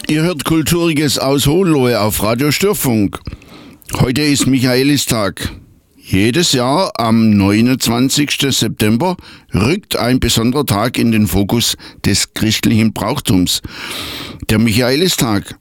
Ihr hört Kulturiges aus Hohenlohe auf Radio Störfunk. Heute ist Michaelistag. Jedes Jahr am 29. September rückt ein besonderer Tag in den Fokus des christlichen Brauchtums. Der Michaelistag.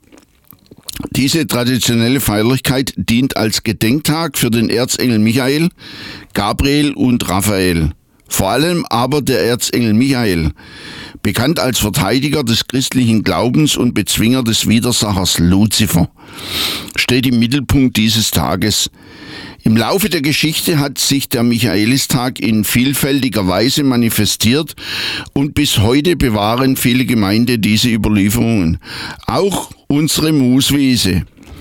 Diese traditionelle Feierlichkeit dient als Gedenktag für den Erzengel Michael, Gabriel und Raphael. Vor allem aber der Erzengel Michael, bekannt als Verteidiger des christlichen Glaubens und Bezwinger des Widersachers Luzifer, steht im Mittelpunkt dieses Tages. Im Laufe der Geschichte hat sich der Michaelistag in vielfältiger Weise manifestiert und bis heute bewahren viele Gemeinden diese Überlieferungen. Auch unsere Muswiese.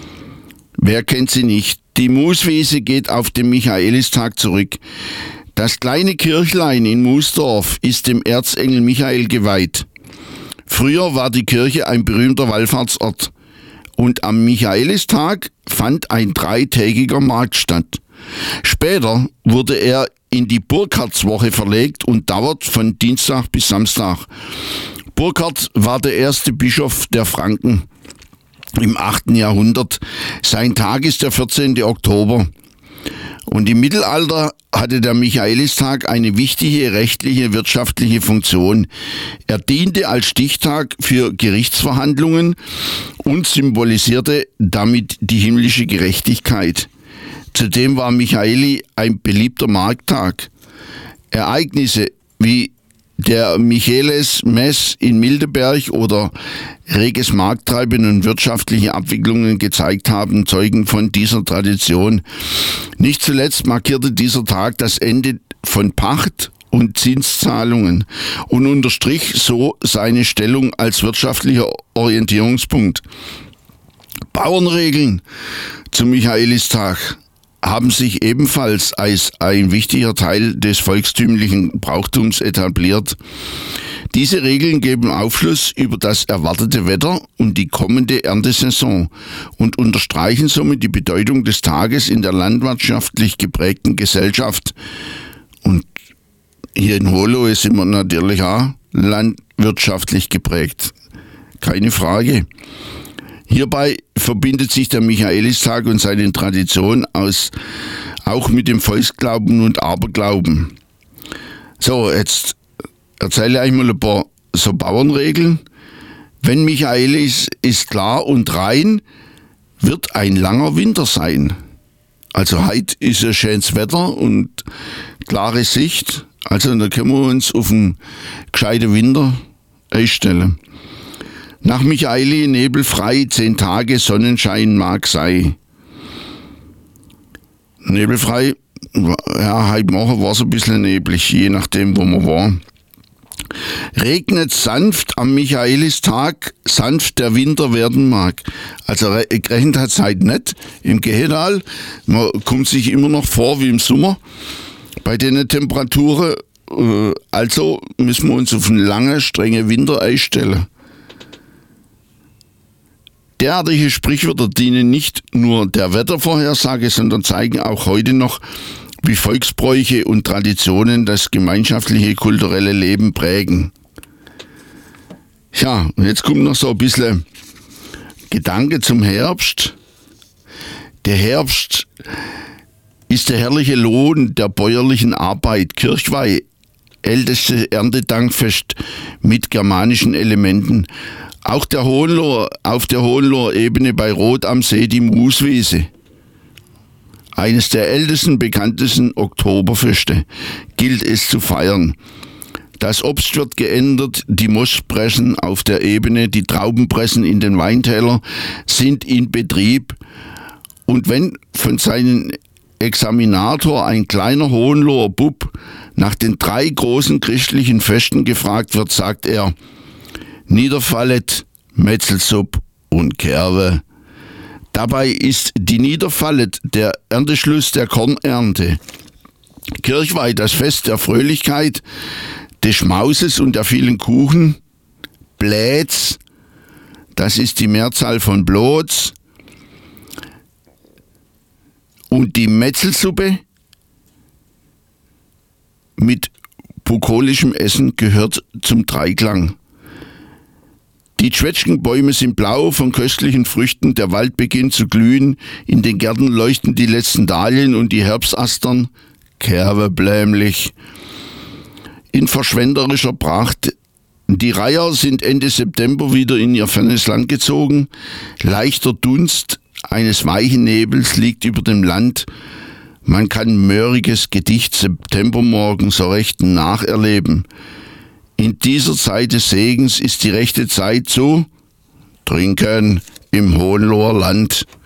Wer kennt sie nicht? Die Muswiese geht auf den Michaelistag zurück. Das kleine Kirchlein in Musdorf ist dem Erzengel Michael geweiht. Früher war die Kirche ein berühmter Wallfahrtsort und am Michaelistag fand ein 3-tägiger Markt statt. Später wurde er in die Burkhardswoche verlegt und dauert von Dienstag bis Samstag. Burkhard war der erste Bischof der Franken im 8. Jahrhundert. Sein Tag ist der 14. Oktober. Und im Mittelalter hatte der Michaelistag eine wichtige rechtliche, wirtschaftliche Funktion. Er diente als Stichtag für Gerichtsverhandlungen und symbolisierte damit die himmlische Gerechtigkeit. Zudem war Michaeli ein beliebter Markttag. Ereignisse wie der Michaelis-Mess in Mildeberg oder reges Markttreiben und wirtschaftliche Abwicklungen gezeigt haben, zeugen von dieser Tradition. Nicht zuletzt markierte dieser Tag das Ende von Pacht- und Zinszahlungen und unterstrich so seine Stellung als wirtschaftlicher Orientierungspunkt. Bauernregeln zum Michaelistag haben sich ebenfalls als ein wichtiger Teil des volkstümlichen Brauchtums etabliert. Diese Regeln geben Aufschluss über das erwartete Wetter und die kommende Erntesaison und unterstreichen somit die Bedeutung des Tages in der landwirtschaftlich geprägten Gesellschaft. Und hier in Hohenlohe sind wir natürlich auch landwirtschaftlich geprägt. Keine Frage. Hierbei verbindet sich der Michaelistag und seine Tradition auch mit dem Volksglauben und Aberglauben. So, jetzt erzähle ich mal ein paar so Bauernregeln. Wenn Michaelis ist klar und rein, wird ein langer Winter sein. Also heute ist ja schönes Wetter und klare Sicht. Also da können wir uns auf einen gescheiten Winter einstellen. Nach Michaeli nebelfrei, 10 Tage Sonnenschein mag sei. Nebelfrei, ja, heute Morgen war es ein bisschen neblig, je nachdem, wo man war. Regnet sanft am Michaelistag, sanft der Winter werden mag. Also gerechnet hat es heute nicht im Gehenal. Man kommt sich immer noch vor wie im Sommer bei den Temperaturen. Also müssen wir uns auf einen langen, strengen Winter einstellen. Derartige Sprichwörter dienen nicht nur der Wettervorhersage, sondern zeigen auch heute noch, wie Volksbräuche und Traditionen das gemeinschaftliche kulturelle Leben prägen. Ja, und jetzt kommt noch so ein bisschen Gedanke zum Herbst. Der Herbst ist der herrliche Lohn der bäuerlichen Arbeit. Kirchweih, älteste Erntedankfest mit germanischen Elementen. Auch auf der Hohenloher Ebene bei Roth am See die Muswiese. Eines der ältesten, bekanntesten Oktoberfeste gilt es zu feiern. Das Obst wird geändert, die Mostpressen auf der Ebene, die Traubenpressen in den Weintälern sind in Betrieb. Und wenn von seinem Examinator ein kleiner Hohenloher Bub nach den 3 großen christlichen Festen gefragt wird, sagt er: Niederfallet, Metzelsupp und Kerwe. Dabei ist die Niederfallet der Ernteschluss der Kornernte. Kirchweih das Fest der Fröhlichkeit, des Schmauses und der vielen Kuchen. Blätz, das ist die Mehrzahl von Blots. Und die Metzelsuppe mit bukolischem Essen gehört zum Dreiklang. Die Zwetschgenbäume sind blau von köstlichen Früchten, der Wald beginnt zu glühen, in den Gärten leuchten die letzten Dahlien und die Herbstastern kerbeblämlich in verschwenderischer Pracht. Die Reiher sind Ende September wieder in ihr fernes Land gezogen. Leichter Dunst eines weichen Nebels liegt über dem Land. Man kann Möhriges Gedicht Septembermorgen so recht nacherleben. In dieser Zeit des Segens ist die rechte Zeit zu trinken im Hohenloher Land.